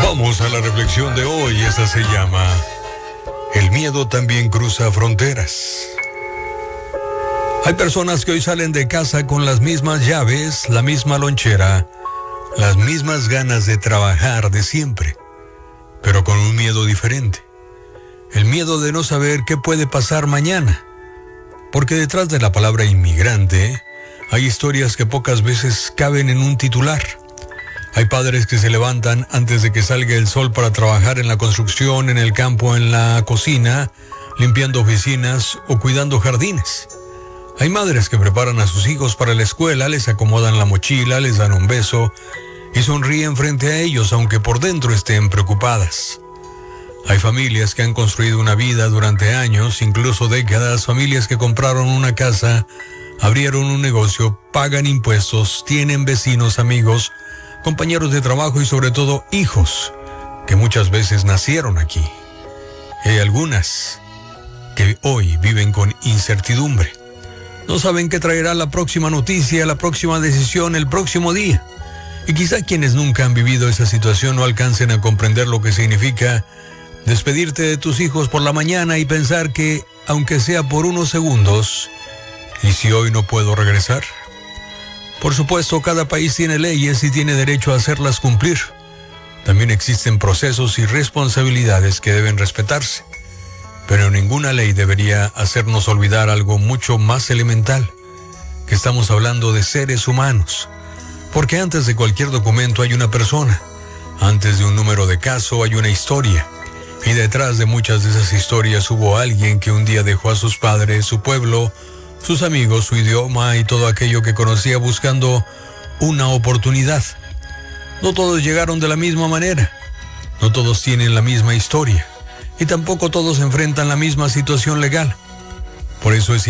Vamos a la reflexión de hoy. Esta se llama El miedo también cruza fronteras. Hay personas que hoy salen de casa con las mismas llaves, la misma lonchera, las mismas ganas de trabajar de siempre, pero con un miedo diferente. El miedo de no saber qué puede pasar mañana. Porque detrás de la palabra inmigrante hay historias que pocas veces caben en un titular. Hay padres que se levantan antes de que salga el sol para trabajar en la construcción, en el campo, en la cocina, limpiando oficinas o cuidando jardines. Hay madres que preparan a sus hijos para la escuela, les acomodan la mochila, les dan un beso y sonríen frente a ellos, aunque por dentro estén preocupadas. Hay familias que han construido una vida durante años, incluso décadas, familias que compraron una casa, abrieron un negocio, pagan impuestos, tienen vecinos, amigos, compañeros de trabajo y sobre todo hijos que muchas veces nacieron aquí. Y hay algunas que hoy viven con incertidumbre. No saben qué traerá la próxima noticia, la próxima decisión, el próximo día. Y quizá quienes nunca han vivido esa situación no alcancen a comprender lo que significa despedirte de tus hijos por la mañana y pensar que, aunque sea por unos segundos, ¿y si hoy no puedo regresar? Por supuesto, cada país tiene leyes y tiene derecho a hacerlas cumplir. También existen procesos y responsabilidades que deben respetarse. Pero ninguna ley debería hacernos olvidar algo mucho más elemental, que estamos hablando de seres humanos. Porque antes de cualquier documento hay una persona. Antes de un número de caso hay una historia. Y detrás de muchas de esas historias hubo alguien que un día dejó a sus padres, su pueblo, sus amigos, su idioma y todo aquello que conocía buscando una oportunidad. No todos llegaron de la misma manera. No todos tienen la misma historia. Y tampoco todos enfrentan la misma situación legal. Por eso es